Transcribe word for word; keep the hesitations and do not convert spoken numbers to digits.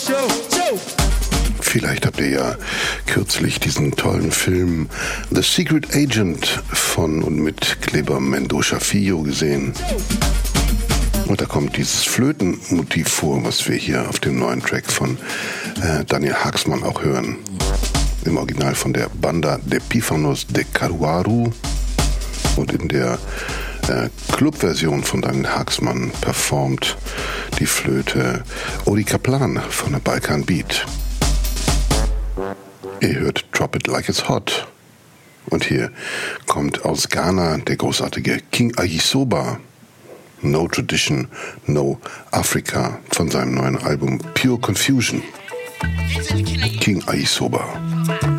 Vielleicht habt ihr ja kürzlich diesen tollen Film The Secret Agent von und mit Kleber Mendoza Filho gesehen. Und da kommt dieses Flötenmotiv vor, was wir hier auf dem neuen Track von äh, Daniel Haaksman auch hören. Im Original von der Banda de Pífanos de Caruaru und in der äh, Clubversion von Daniel Haaksman performt die Flöte Odi Kaplan von der Balkan Beat. Ihr hört Drop It Like It's Hot. Und hier kommt aus Ghana der großartige King Ayisoba. No Tradition, No Africa von seinem neuen Album Pure Confusion. King Ayisoba.